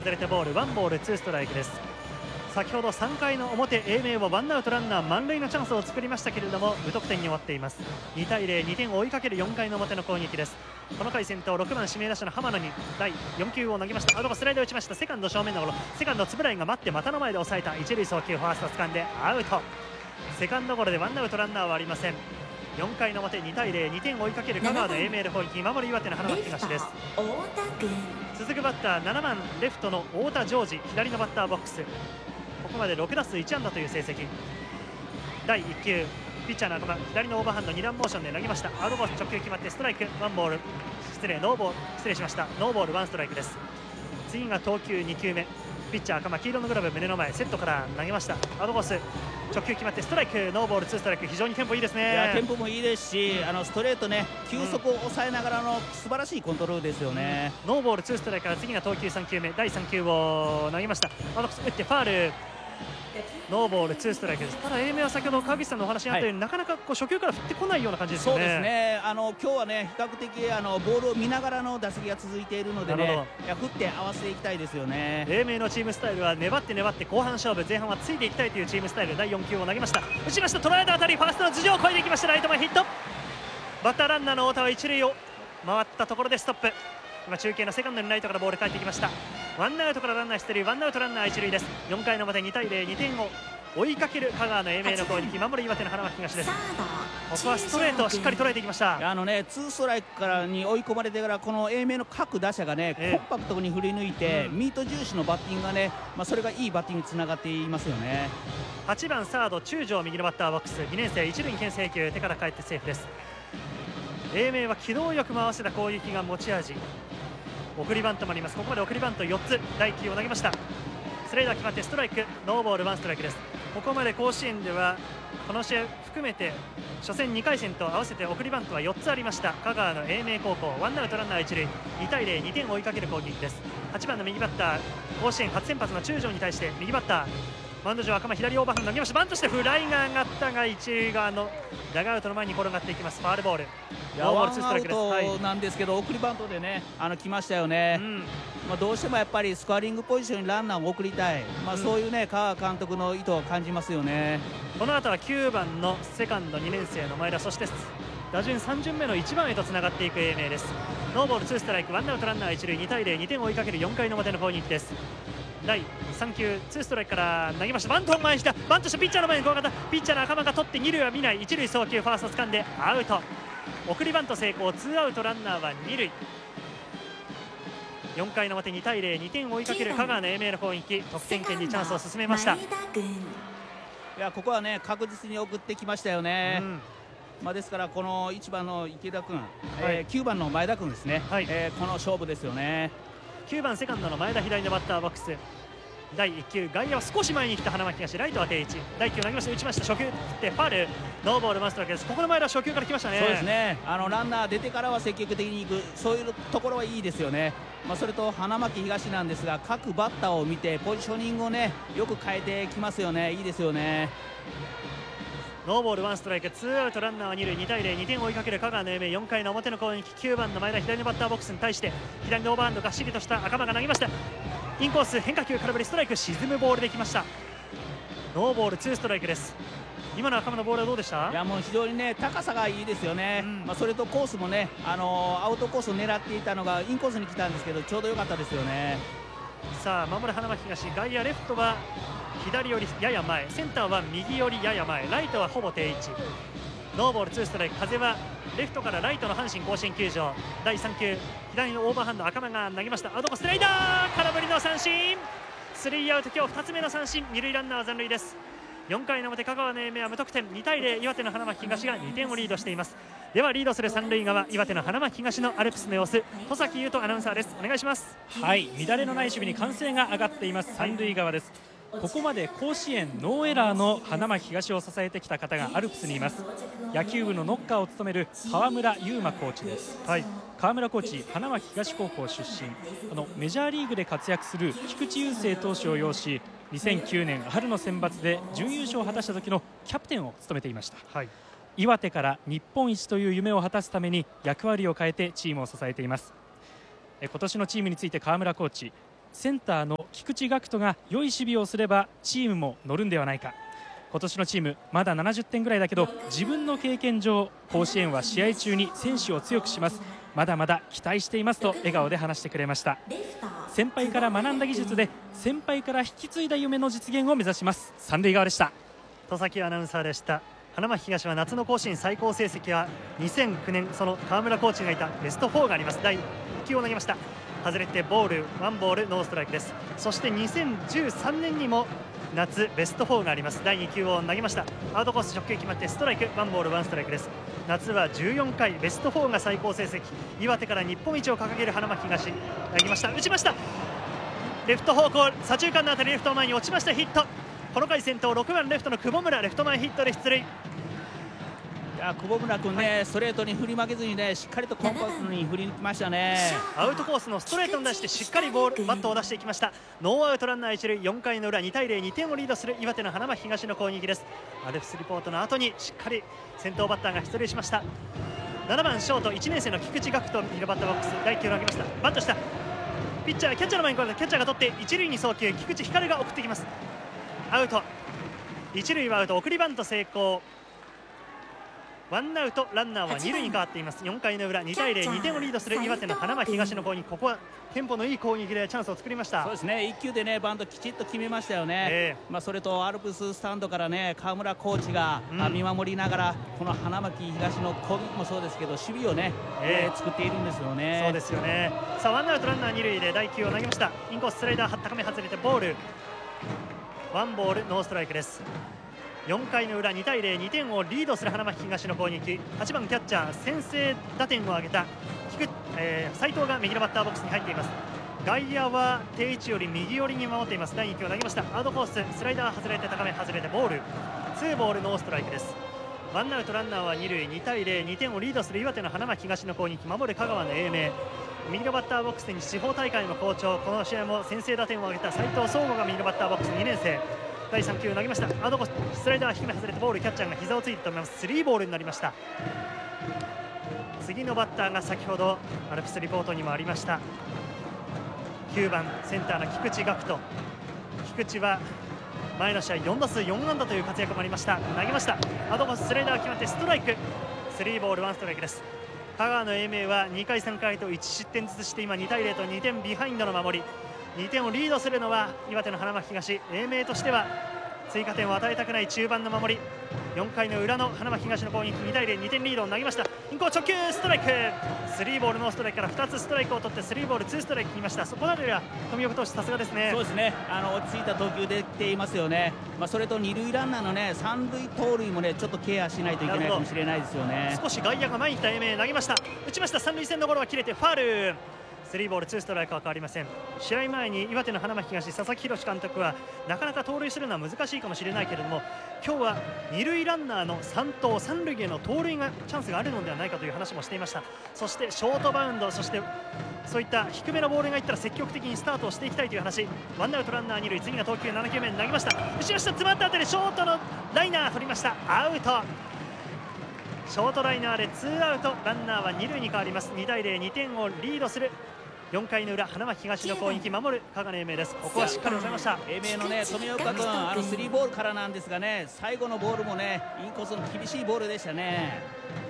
外れてボール、ワンボールツーストライクです。先ほど3回の表、英明はワンアウトランナー満塁のチャンスを作りましたけれども無得点に終わっています。2対0、2点を追いかける4回の表の攻撃です。この回先頭6番指名打者の浜野に第4球を投げました。アウトコーススライドを打ちました。セカンド正面のゴロ、セカンド円谷が待って股の前で抑えた。一塁送球、ファースト掴んでアウト。セカンドゴロでワンアウトランナーはありません。4回の表、2対0、2点を追いかける香川の英明の攻撃、守る岩手の花巻東です。続くバッター7番レフトの太田ジョージ、左のバッターボックス、ここまで6打数1安打という成績。第1球、ピッチャーの赤間、左のオーバーハンド2段モーションで投げました。アウトコース直球決まってストライク、ワンボール、ノーボール、失礼しました、ノーボールワンストライクです。次が投球2球目、ピッチャー赤間、黄色のグラブ胸の前、セットから投げました。アウトコース直球決まってストライク、ノーボールツーストライク。非常にテンポいいですね。 いやテンポもいいですし、ストレートね、球速を抑えながらの素晴らしいコントロールですよね。 ノーボールツーストライクから次が投球3球目、第3球を投げました。アウトコース打ってファール、ノーボールツーストライクです。ただ英明は先ほど川口さんのお話にあったように、なかなか初球から振ってこないような感じですよね。 そうですね、今日はね比較的ボールを見ながらの打席が続いているのでね、振って合わせていきたいですよね。 英明のチームスタイルは粘って粘って後半勝負、前半はついていきたいというチームスタイル。第4球を投げました。打ちました。捉えた当たり、ファーストの頭上を越えていきました。ライト前ヒット。バッターランナーの太田は一塁を回ったところでストップ。今中継のセカンドにライトからボール返ってきました。ワンアウトからランナー出塁、ワンアウトランナー一塁です。4回の表、2対0、2点を追いかける香川の英明の攻撃、守る岩手の花巻東です。ここはストレートをしっかり捉えていきました。 ツーストライクからに追い込まれてからこの英明の各打者がね、コンパクトに振り抜いて、ミート重視のバッティングがね、それがいいバッティングにつながっていますよね。 8番サード中条右のバッターボックス、2年生一塁に牽制球、手から返ってセーフです。英明は機動よく回せた攻撃が持ち味。送りバントもあります。ここまで送りバント4つ、第1球を投げました。スライダー決まってストライク、ノーボールワンストライクです。ここまで甲子園ではこの試合含めて初戦2回戦と合わせて送りバントは4つありました香川の英明高校。ワンアウトランナー一塁、2対0、2点を追いかける攻撃です。8番の右バッター、甲子園初先発の中条に対して右バッター、マウンド上赤間、左オーバーハンド投げました。バントしてフライが上がったが一塁側のダグアウトの前に転がっていきます。ファールボール、ノーボールツーストライクです。 ワンアウトなんですけど、送りバントでね来ましたよね。どうしてもやっぱりスコアリングポジションにランナーを送りたい、そういうね香川監督の意図を感じますよね。 この後は9番のセカンド2年生の前田、そして打順3巡目の1番へとつながっていく英明です。ノーボールツーストライク、ワンアウトランナー一塁、2対0、2点を追いかける4回の表の攻撃です。第3球ツーストライクから投げました。バントを前にした、バントしてピッチャーの前に怖かった。ピッチャーの赤間が取って二塁は見ない、一塁送球、ファースト掴んでアウト。送りバント成功、ツーアウトランナーは二塁。4回の表、2対0、2点を追いかける香川の英明の攻撃、得点圏にチャンスを進めました。いやここはね確実に送ってきましたよね。ですからこの1番の池田君、9番の前田君ですね、この勝負ですよね。 9番セカンドの前田、左のバッターボックス。第1球、外野は少し前に来た花巻東、ライトは定位置。第1球投げました、打ちました。初球振ってファウル、ノーボールワンストライクです。ここの前田は初球から来ましたね。 そうですね、ランナー出てからは積極的にいく、そういうところはいいですよね。それと花巻東なんですが、各バッターを見てポジショニングをねよく変えてきますよね。いいですよね。 ノーボールワンストライク、ツーアウトランナーは二塁、2対0、2点を追いかける香川の英明。4回の表の攻撃、9番の前田、左のバッターボックスに対して左のオーバーハンドがっしりとした赤間が投げました。インコース変化球空振り、ストライク、沈むボールできました。ノーボールツーストライクです。今の赤間のボールはどうでした？ いやもう非常にね高さがいいですよね。それとコースもねアウトコースを狙っていたのがインコースに来たんですけど、ちょうど良かったですよね。 さあ守る花巻東、外野レフトは左寄りやや前、センターは右寄りやや前、ライトはほぼ定位置。ノーボールツーストライク、風はレフトからライトの阪神甲子園球場。第3球、左のオーバーハンド赤間が投げました。アウトコーススライダー、空振りの三振。スリーアウト、今日2つ目の三振。二塁ランナーは残塁です。4回の表、香川の英明は無得点、2対0、岩手の花巻東が2点をリードしています。ではリードする三塁側、岩手の花巻東のアルプスの様子、戸崎優斗アナウンサーです。お願いします。 はい、乱れのない守備に歓声が上がっています三塁側です。ここまで甲子園ノーエラーの花巻東を支えてきた方がアルプスにいます。野球部のノッカーを務める川村優馬コーチです。川村コーチ、花巻東高校出身、メジャーリーグで活躍する菊池雄星投手を擁し、2009年春の選抜で準優勝を果たした時のキャプテンを務めていました。岩手から日本一という夢を果たすために役割を変えてチームを支えています。今年のチームについて川村コーチ、 センターの菊池岳人が良い守備をすればチームも乗るんではないか。今年のチームまだ70点ぐらいだけど、自分の経験上甲子園は試合中に選手を強くします、まだまだ期待していますと笑顔で話してくれました。先輩から学んだ技術で先輩から引き継いだ夢の実現を目指します。三塁側でした。 戸崎アナウンサーでした。花巻東は夏の甲子園最高成績は2009年、その川村コーチがいたベスト4があります。第1球を投げました。外れてボール、ワンボールノーストライクです。そして2013年にも夏ベスト4があります。第2球を投げました。アウトコース直球決まってストライク、ワンボールワンストライクです。夏は14回ベスト4が最高成績、岩手から日本一を掲げる花巻東、投げました、打ちました。レフト方向左中間のあたり、レフトの前に落ちました。ヒット。この回先頭6番レフトの久保村、レフト前ヒットで出塁。 いや久保村君ね、ストレートに振り負けずにね、しっかりとコンパクトに振り抜きましたね。 アウトコースのストレートに出してしっかりバットを出していきました。ノーアウトランナー一塁、4回の裏2対0、2点をリードする岩手の花巻東の攻撃です。アルプスリポートの後にしっかり先頭バッターが出塁しました。7番ショート1年生の菊池岳人、右のバッターボックス、第1球を投げました。バントしたピッチャー、キャッチャーの前に来られたキャッチャーが取って一塁に送球、菊池光が送ってきます。アウト、一塁はアウト、送りバント成功。ワンアウトランナーは二塁に変わっています。4回の裏2対0、2点をリードする岩手の花巻東の攻撃、ここはテンポのいい攻撃でチャンスを作りました。 そうですね、1球でねバントきちっと決めましたよね。それとアルプススタンドからね川村コーチが見守りながら、この花巻東の攻撃もそうですけど守備をね、作っているんですよね。 そうですよね。さあワンアウトランナー二塁で第9を投げました。インコーススライダー高め外れてボール、ワンボールノーストライクです。4回の裏2対0、2点をリードする花巻東の攻撃、8番キャッチャー先制打点を挙げた斉藤が右のバッターボックスに入っています。外野は定位置より右寄りに守っています。第2球を投げました。アウトコーススライダー外れて高め外れてボール、ツーボールノーストライクです。ワンアウトランナーは二塁、2対0、2点をリードする岩手の花巻東の攻撃、守る香川の英明、右のバッターボックスに地方大会も好調、この試合も先制打点を挙げた斉藤壮吾が右のバッターボックス2年生、第3球投げました。アウトコーススライダー低め外れてボール、キャッチャーが膝をついて止めます。3ボールになりました。次のバッターが先ほどアルプスリポートにもありました9番センターの菊池岳人。菊池は前の試合4打数4安打という活躍もありました。投げました。アウトコーススライダー決まってストライク、3ボール1ストライクです。香川の英明は2回3回と1失点ずつして今2対0と2点ビハインドの守り、2点をリードするのは岩手の花巻東、英明としては追加点を与えたくない中盤の守り。4回の裏の花巻東の攻撃、2対0、2点リードを投げました。インコース直球ストライク、3ボールノーストライクから2つストライクを取って3ボール2ストライクにいました。そこまでは富岡投手さすがですね。 そうですね、落ち着いた投球できていますよね。それと二塁ランナーのね三塁盗塁もねちょっとケアしないといけないかもしれないですよね。 少し外野が前に来た英明、投げました、打ちました。三塁線のゴロは切れてファール、3ボール2ストライクは変わりません。試合前に岩手の花巻東佐々木宏監督はなかなか盗塁するのは難しいかもしれないけれども、今日は二塁ランナーの3盗三塁への盗塁がチャンスがあるのではないかという話もしていました。そしてショートバウンド、そしてそういった低めのボールがいったら積極的にスタートをしていきたいという話。ワンアウトランナー二塁、次の投球7球目に投げました。打ちました、詰まったあたりショートのライナー取りました。アウト、ショートライナーで2アウト、ランナーは2塁に変わります。2対0、2点をリードする4回の裏花巻東の攻撃、守る香川の英明です。ここはしっかり抑えました。 英明のね富岡君、3ボールからなんですがね、最後のボールもねインコースの厳しいボールでしたね。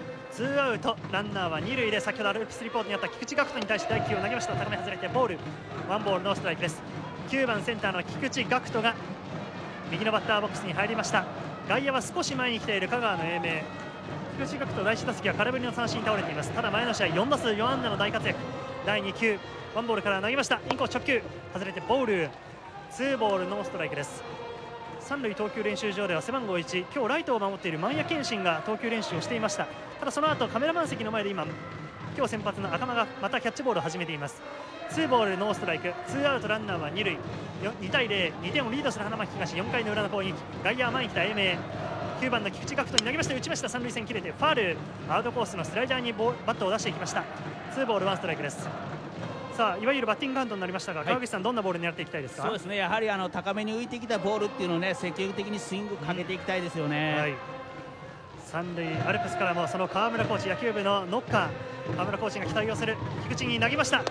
2アウトランナーは2塁で、先ほどアルプスリポートにあった菊池岳人に対して第9を投げました。高め外れてボール、ワンボールノーストライクです。9番センターの菊池岳人が右のバッターボックスに入りました。外野は少し前に来ている香川の英明、菊池岳人第1打席は空振りの三振に倒れています。ただ前の試合4打数4安打の大活躍。第2球ワンボールから投げました。インコース直球外れてボール、2ボールノーストライクです。三塁投球練習場では背番号1、今日ライトを守っている万谷健信が投球練習をしていました。ただその後カメラマン席の前で今日先発の赤間がまたキャッチボールを始めています。2ボールノーストライク、2アウトランナーは2塁、2対0、2点をリードする花巻東、4回の裏の攻撃、外野は前に来た英明、9番の菊池岳人に投げました。打ちました。三塁線切れてファール、アウトコースのスライダーにバットを出していきました。2ボール1ストライクです。さあいわゆるバッティングカウントになりましたが、川口さんどんなボールに狙っていきたいですか。 そうですね、やはり高めに浮いてきたボールっていうのをね積極的にスイングかけていきたいですよね。 三塁アルプスからもその川村コーチ、野球部のノッカー川村コーチが期待をする菊池に投げました。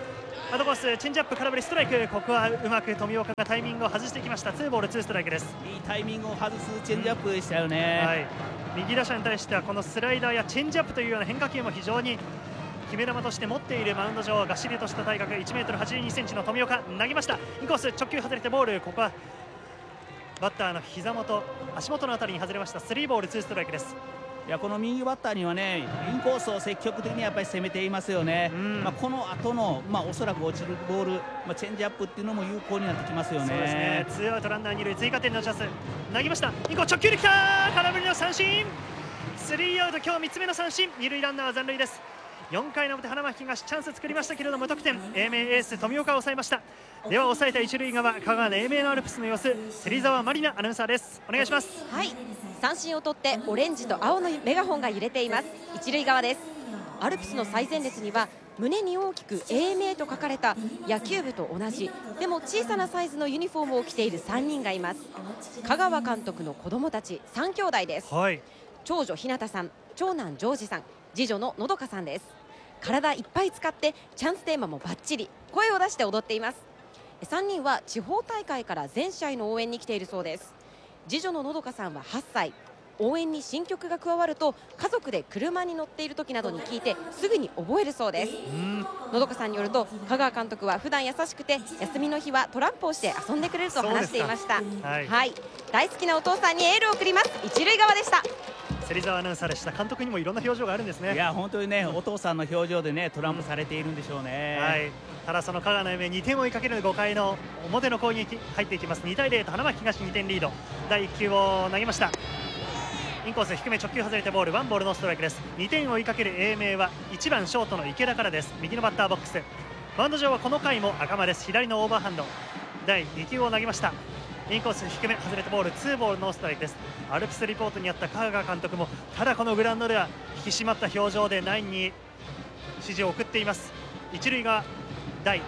アウトコースチェンジアップ空振りストライク、ここはうまく富岡がタイミングを外してきました。2ボール2ストライクです。 いいタイミングを外すチェンジアップでしたよね。 はい、右打者に対してはこのスライダーやチェンジアップというような変化球も非常に決め球として持っているマウンド上、がっしりとした体格 1m82cm の富岡、投げました。インコース直球外れてボール、ここはバッターの膝元足元のあたりに外れました。3ボール2ストライクです。 いやこの右バッターにはねインコースを積極的にやっぱり攻めていますよね。この後のおそらく落ちるボール、チェンジアップっていうのも有効になってきますよね。 そうですね。ツーアウトランナー二塁、追加点のチャンス、投げました。インコース直球できた、空振りの三振、3アウト、今日3つ目の三振、二塁ランナーは残塁です。4回の表、花巻東チャンス作りましたけれども無得点。英明エース富岡を抑えました。では抑えた一塁側香川の英明のアルプスの様子、芹沢真里奈アナウンサーです。お願いします。 はい、三振を取ってオレンジと青のメガホンが揺れています。一塁側です。アルプスの最前列には胸に大きく英明と書かれた野球部と同じでも小さなサイズのユニフォームを着ている3人がいます。香川監督の子供たち3兄弟です。 はい、 長女ひなたさん、長男ジョージさん、次女ののどかさんです。体いっぱい使ってチャンステーマもバッチリ声を出して踊っています。3人は地方大会から全試合の応援に来ているそうです。次女ののどかさんは8歳、応援に新曲が加わると家族で車に乗っている時などに聞いてすぐに覚えるそうです。のどかさんによると香川監督は普段優しくて休みの日はトランプをして遊んでくれると話していました。はい、大好きなお父さんにエールを送ります。一塁側でした。 芹沢アナウンサーでした。監督にもいろんな表情があるんですね。 いや本当にね、お父さんの表情でねトランプされているんでしょうね。 はい、ただその香川の英明2点を追いかける5回の表の攻撃入っていきます。2対0と花巻東2点リード。第1球を投げました。インコース低め直球外れてボール、ワンボールのストライクです。2点を追いかける英明は1番ショートの池田からです。右のバッターボックス、マウンド上はこの回も赤間です。左のオーバーハンド、第2球を投げました。インコース低め外れてボール、2ボールノーストライクです。アルプスリポートにあった香川監督もただこのグラウンドでは引き締まった表情でナインに指示を送っています。一塁が第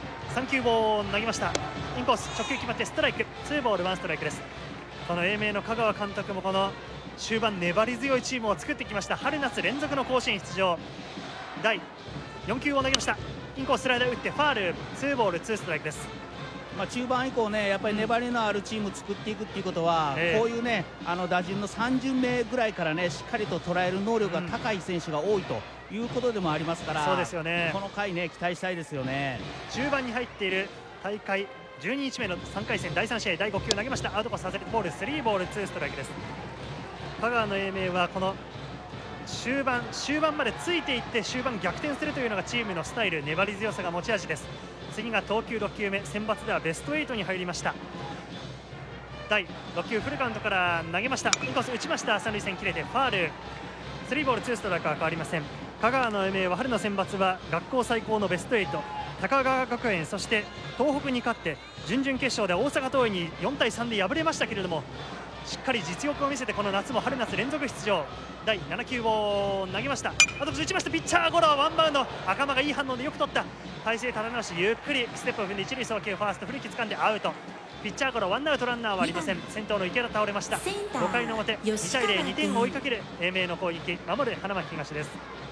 3球を投げました。インコース直球決まってストライク、2ボール1ストライクです。この英明の香川監督もこの終盤粘り強いチームを作ってきました。春夏連続の甲子園出場。第4球を投げました。インコーススライダー打ってファール、2ボール2ストライクです。 中盤以降ねやっぱり粘りのあるチームを作っていくっていうことは、こういうね打順の3巡目ぐらいからねしっかりと捉える能力が高い選手が多いということでもありますから、 そうですよね。 この回ね期待したいですよね。 中盤に入っている大会12日目の3回戦第3試合第5球投げました。アウトコース外れてボール、3ボール2ストライクです。香川の英明はこの終盤までついていって終盤逆転するというのがチームのスタイル、粘り強さが持ち味です。次が投球6球目、選抜ではベスト8に入りました。第6球フルカウントから投げました。インコース打ちました。三塁線切れてファール、3ボール2ストライクは変わりません。香川の英明は春の選抜は学校最高のベスト8、高川学園そして東北に勝って準々決勝で大阪桐蔭に4対3で敗れましたけれども、しっかり実力を見せてこの夏も春夏連続出場。第7球を投げました。あと打ちました。ピッチャーゴロ、ワンバウンド、赤間がいい反応でよく取った。体勢立て直しゆっくりステップを踏んで一塁送球、ファースト古木掴んでアウト。ピッチャーゴロ、ワンアウトランナーはありません。先頭の池田倒れました。5回の表2対0、2点を追いかける英明の攻撃、守る花巻東です。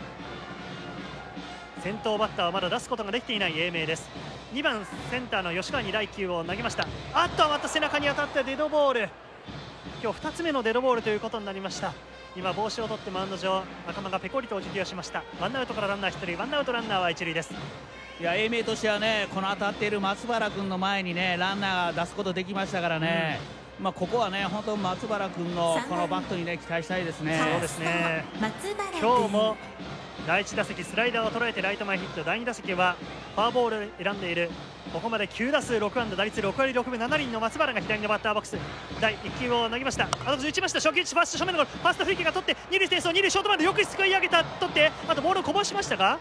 先頭バッターはまだ出すことができていない英明です。2番センターの吉川に第9を投げました。あっとまた背中に当たってデッドボール、今日2つ目のデッドボールということになりました。今帽子を取ってマウンド上、赤間がペコリとお辞儀をしました。ワンアウトからランナー1人、ワンアウトランナーは1塁です。 いや英明としてはねこの当たっている松原君の前にねランナー出すことできましたからね、ここはね本当松原君のこのバットにね期待したいですね。 そうですね。今日も第1打席スライダーを捉えてライト前ヒット、第2打席はフォアボール選んでいるここまで9打数6安打打率6割6分7厘の松原が左のバッターボックス。第1球を投げました。あと打ちました。初球ファースト正面のゴール、ファーストフリーキーが取って二塁転送、二塁ショートバウンドよくすくい上げた、取ってあとボールをこぼしましたが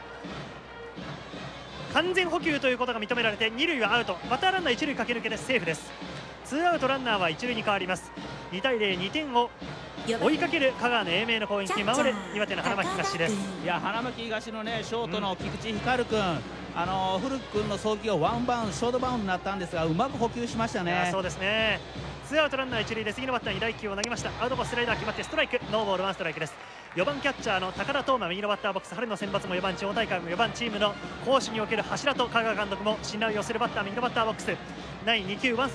完全補給ということが認められて二塁はアウト。バッターランナー一塁駆け抜けでセーフです。ツーアウトランナーは一塁に変わります。2対0、2点を追いかける香川の英明の攻撃、守る岩手の花巻東です。 いや花巻東のねショートの菊池光君、古木君の送球がワンバウンドショートバウンドになったんですがうまく補給しましたね。 そうですね。ツーアウトランナー一塁で次のバッターに第1球を投げました。アウトコーススライダー決まってストライク、ノーボールワンストライクです。 4番キャッチャーの高田斗真右のバッターボックス、春の選抜も4番、地方大会も4番、チームの攻守における柱と香川監督も信頼を寄せるバッター右のバッターボックス。ナイン2球ワンスト